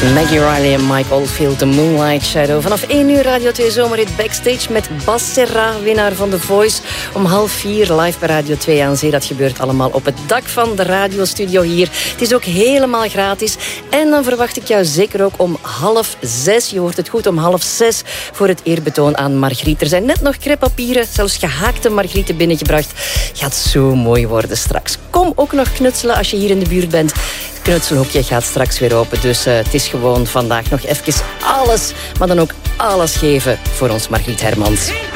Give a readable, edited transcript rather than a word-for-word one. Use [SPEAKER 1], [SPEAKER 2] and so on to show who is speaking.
[SPEAKER 1] Maggie Riley en Mike Oldfield, The Moonlight Shadow. Vanaf 1 uur Radio 2 Zomerhit Backstage met Bas Serra, winnaar van The Voice. Om 3:30 live bij Radio 2 aan Zee. Dat gebeurt allemaal op het dak van de radiostudio hier. Het is ook helemaal gratis. En dan verwacht ik jou zeker ook om 5:30. Je hoort het goed, om 5:30 voor het eerbetoon aan Margriet. Er zijn net nog crêpepapieren, zelfs gehaakte Margrieten binnengebracht. Gaat zo mooi worden straks. Kom ook nog knutselen als je hier in de buurt bent. Het knutselhoekje gaat straks weer open. Dus het is gewoon vandaag nog even alles, maar dan ook alles geven voor ons Margriet Hermans.